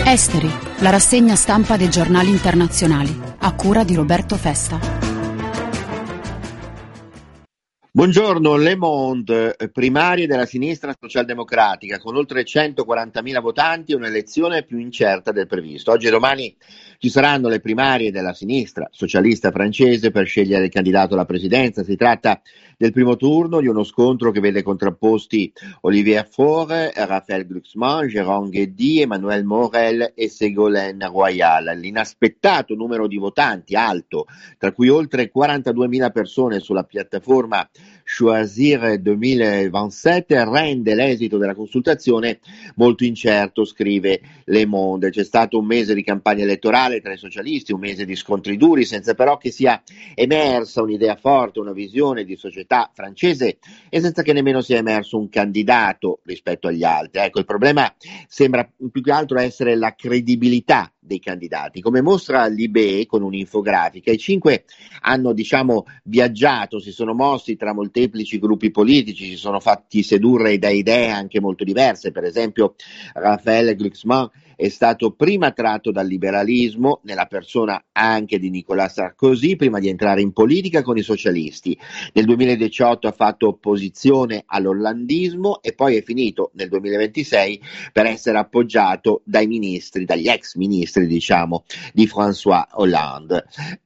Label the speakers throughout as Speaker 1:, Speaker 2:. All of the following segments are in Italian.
Speaker 1: Esteri, la rassegna stampa dei giornali internazionali, a cura di Roberto Festa.
Speaker 2: Buongiorno, Le Monde, primarie della sinistra socialdemocratica, con oltre 140.000 votanti, un'elezione più incerta del previsto. Oggi e domani ci saranno le primarie della sinistra socialista francese per scegliere il candidato alla presidenza. Si tratta del primo turno di uno scontro che vede contrapposti Olivier Faure, Raphaël Glucksmann, Jérôme Gueddy, Emmanuel Morel e Ségolène Royal. L'inaspettato numero di votanti alto, tra cui oltre 42.000 persone sulla piattaforma Choisir 2027, rende l'esito della consultazione molto incerto, scrive Le Monde. C'è stato un mese di campagna elettorale tra i socialisti, un mese di scontri duri, senza però che sia emersa un'idea forte, una visione di società francese e senza che nemmeno sia emerso un candidato rispetto agli altri. Ecco, il problema sembra più che altro essere la credibilità dei candidati. Come mostra l'IBE con un'infografica, i 5 hanno viaggiato, si sono mossi tra molteplici gruppi politici, si sono fatti sedurre da idee anche molto diverse. Per esempio Raphaël Glucksmann è stato prima tratto dal liberalismo, nella persona anche di Nicolas Sarkozy, prima di entrare in politica con i socialisti. Nel 2018 ha fatto opposizione all'ollandismo e poi è finito nel 2026 per essere appoggiato dagli ex ministri di François Hollande.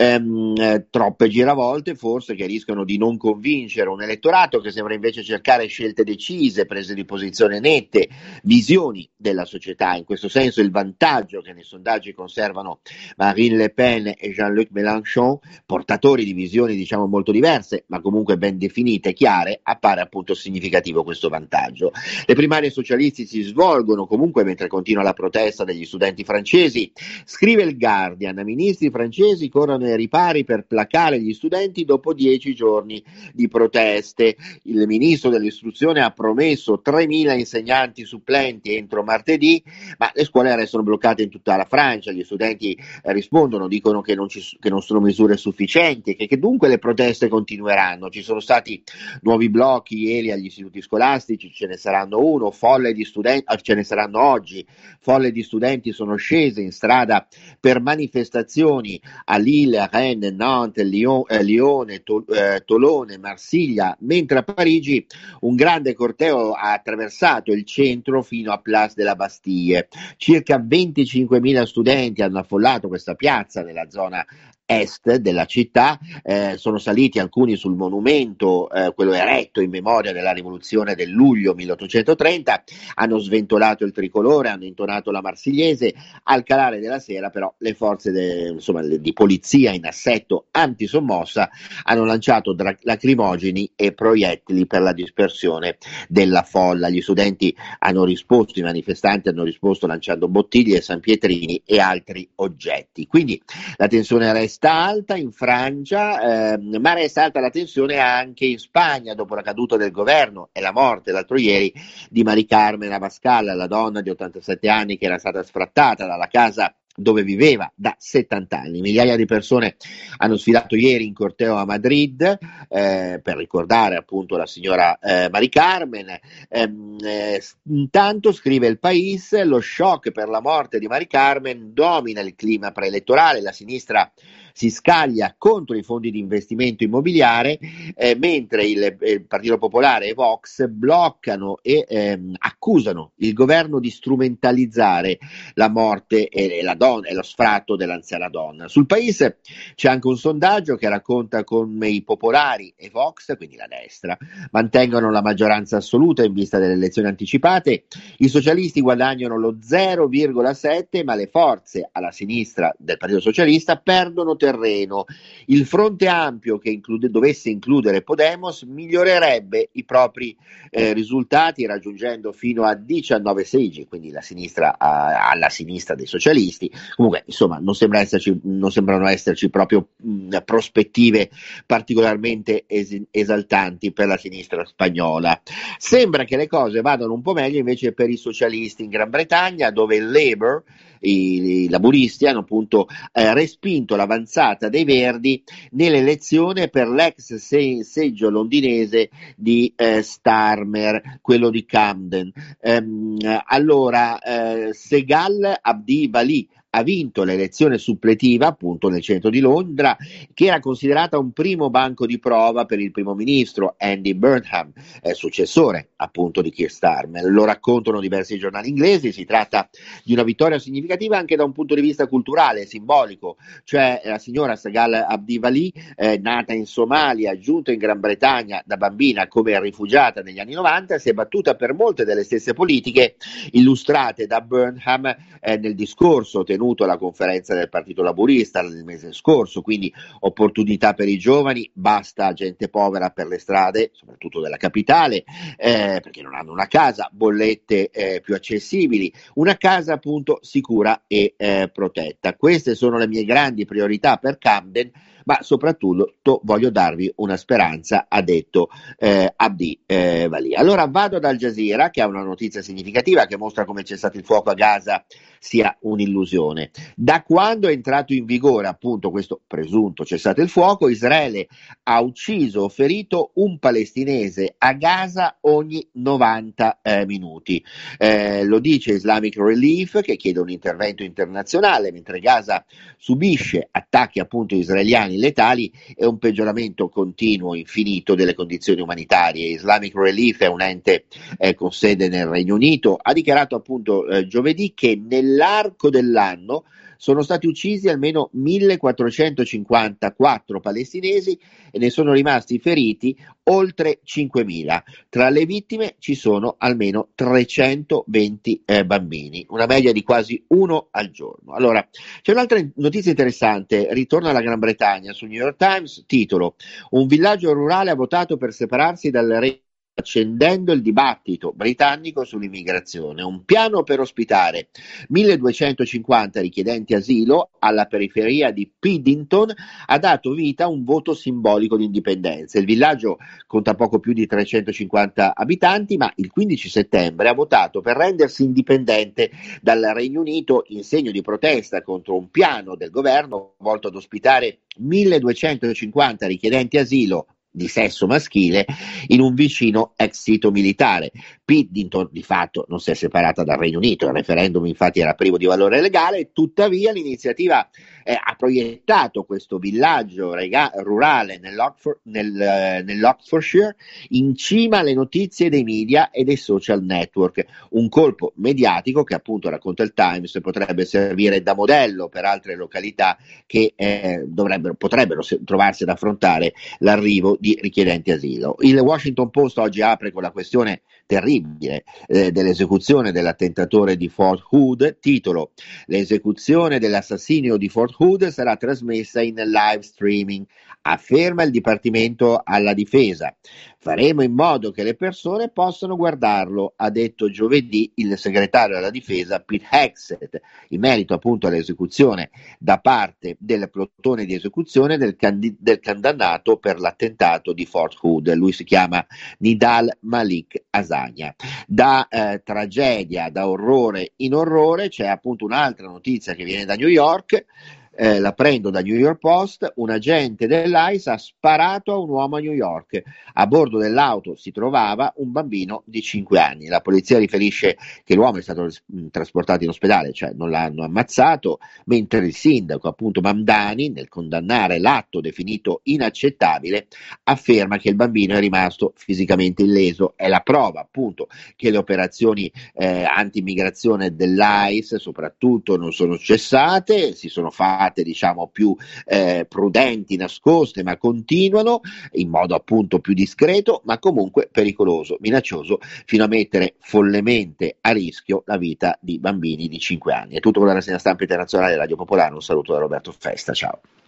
Speaker 2: Troppe giravolte forse che rischiano di non convincere un elettorato che sembra invece cercare scelte decise, prese di posizione nette, visioni della società. In questo senso il vantaggio che nei sondaggi conservano Marine Le Pen e Jean-Luc Mélenchon, portatori di visioni molto diverse ma comunque ben definite e chiare, appare appunto significativo questo vantaggio. Le primarie socialisti si svolgono comunque mentre continua la protesta degli studenti francesi. Scrive il Guardian: ministri francesi corrono ai ripari per placare gli studenti dopo 10 giorni di proteste. Il ministro dell'istruzione ha promesso 3.000 insegnanti supplenti entro martedì, ma le scuole restano bloccate in tutta la Francia. Gli studenti rispondono, dicono che non sono misure sufficienti e che dunque le proteste continueranno. Ci sono stati nuovi blocchi ieri agli istituti scolastici, ce ne saranno ce ne saranno oggi. Folle di studenti sono scese in strada per manifestazioni a Lille, Rennes, Nantes, Lione, Tolone, Marsiglia, mentre a Parigi un grande corteo ha attraversato il centro fino a Place de la Bastille. Circa 25.000 studenti hanno affollato questa piazza nella zona est della città, sono saliti alcuni sul monumento, quello eretto in memoria della rivoluzione del luglio 1830, hanno sventolato il tricolore, hanno intonato la Marsigliese. Al calare della sera però le forze di polizia in assetto antisommossa hanno lanciato lacrimogeni e proiettili per la dispersione della folla. Gli studenti hanno risposto, i manifestanti hanno risposto lanciando bottiglie, sanpietrini e altri oggetti. Quindi la tensione resta alta in Francia, ma resta alta la tensione anche in Spagna dopo la caduta del governo e la morte l'altro ieri di Mari Carmen Abascal, la donna di 87 anni che era stata sfrattata dalla casa dove viveva da 70 anni. Migliaia di persone hanno sfilato ieri in corteo a Madrid per ricordare appunto la signora Mari Carmen. Intanto, scrive il País, lo shock per la morte di Mari Carmen domina il clima preelettorale. La sinistra si scaglia contro i fondi di investimento immobiliare, mentre il Partito Popolare e Vox bloccano e accusano il governo di strumentalizzare la morte e lo sfratto dell'anziana donna. Sul País c'è anche un sondaggio che racconta come i popolari e Vox, quindi la destra, mantengono la maggioranza assoluta in vista delle elezioni anticipate. I socialisti guadagnano lo 0,7, ma le forze alla sinistra del Partito Socialista perdono terreno. Il Fronte Ampio, che dovesse includere Podemos, migliorerebbe i propri risultati raggiungendo fino a 19 seggi, quindi la sinistra alla sinistra dei socialisti. Comunque, insomma, non sembrano esserci proprio prospettive particolarmente esaltanti per la sinistra spagnola. Sembra che le cose vadano un po' meglio invece per i socialisti in Gran Bretagna, dove il Labour, i laburisti, hanno appunto respinto l'avanzata avanzata dei Verdi nell'elezione per l'ex seggio londinese di Starmer, quello di Camden. Segal Abdi Wali ha vinto l'elezione suppletiva appunto nel centro di Londra, che era considerata un primo banco di prova per il primo ministro Andy Burnham, successore appunto di Keir Starmer. Lo raccontano diversi giornali inglesi. Si tratta di una vittoria significativa anche da un punto di vista culturale e simbolico, cioè la signora Segal Abdi Wali, nata in Somalia, giunta in Gran Bretagna da bambina come rifugiata negli anni 90, si è battuta per molte delle stesse politiche illustrate da Burnham nel discorso tenuto alla conferenza del Partito Laburista nel mese scorso, quindi opportunità per i giovani, basta gente povera per le strade, soprattutto della capitale, perché non hanno una casa, bollette più accessibili, una casa appunto sicura e protetta. Queste sono le mie grandi priorità per Camden, ma soprattutto voglio darvi una speranza, ha detto Abdi Wali. Allora vado ad Al Jazeera, che ha una notizia significativa che mostra come c'è stato il fuoco a Gaza sia un'illusione. Da quando è entrato in vigore appunto questo presunto cessate il fuoco, Israele ha ucciso o ferito un palestinese a Gaza ogni 90 minuti. Lo dice Islamic Relief, che chiede un intervento internazionale mentre Gaza subisce attacchi appunto israeliani letali e un peggioramento continuo, infinito delle condizioni umanitarie. Islamic Relief è un ente con sede nel Regno Unito, ha dichiarato appunto giovedì che nell'arco dell'anno sono stati uccisi almeno 1454 palestinesi e ne sono rimasti feriti oltre 5.000. Tra le vittime ci sono almeno 320 bambini, una media di quasi uno al giorno. Allora, c'è un'altra notizia interessante, ritorna alla Gran Bretagna sul New York Times, titolo: un villaggio rurale ha votato per separarsi dal Regno, accendendo il dibattito britannico sull'immigrazione. Un piano per ospitare 1250 richiedenti asilo alla periferia di Piddington ha dato vita a un voto simbolico di indipendenza. Il villaggio conta poco più di 350 abitanti, ma il 15 settembre ha votato per rendersi indipendente dal Regno Unito in segno di protesta contro un piano del governo volto ad ospitare 1250 richiedenti asilo di sesso maschile in un vicino ex sito militare. Piddington di fatto non si è separata dal Regno Unito, il referendum infatti era privo di valore legale, tuttavia l'iniziativa ha proiettato questo villaggio rurale nell'Oxfordshire in cima alle notizie dei media e dei social network, un colpo mediatico che appunto, racconta il Times, potrebbe servire da modello per altre località che potrebbero trovarsi ad affrontare l'arrivo di richiedenti asilo. Il Washington Post oggi apre con la questione terribile dell'esecuzione dell'attentatore di Fort Hood, titolo: l'esecuzione dell'assassinio di Fort Hood sarà trasmessa in live streaming, afferma il Dipartimento alla Difesa. Faremo in modo che le persone possano guardarlo, ha detto giovedì il segretario della Difesa Pete Hegseth, in merito appunto all'esecuzione da parte del plotone di esecuzione del condannato per l'attentato di Fort Hood. Lui si chiama Nidal Malik Asania. Da tragedia, da orrore in orrore, c'è appunto un'altra notizia che viene da New York. La prendo da New York Post: un agente dell'ICE ha sparato a un uomo a New York. A bordo dell'auto si trovava un bambino di 5 anni. La polizia riferisce che l'uomo è stato trasportato in ospedale, cioè non l'hanno ammazzato, mentre il sindaco appunto Mamdani, nel condannare l'atto definito inaccettabile, afferma che il bambino è rimasto fisicamente illeso. È la prova appunto che le operazioni anti-immigrazione dell'ICE soprattutto non sono cessate, si sono fatte diciamo più prudenti, nascoste, ma continuano in modo appunto più discreto, ma comunque pericoloso, minaccioso, fino a mettere follemente a rischio la vita di bambini di 5 anni. È tutto con la rassegna stampa internazionale Radio Popolare. Un saluto da Roberto Festa, ciao.